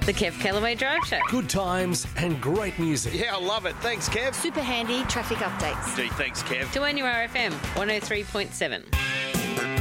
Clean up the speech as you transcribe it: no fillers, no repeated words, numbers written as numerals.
The Kev Callaway Drive Show. Good times and great music. Yeah, I love it. Thanks, Kev. Super handy traffic updates. Gee, thanks, Kev. To NURFM 103.7.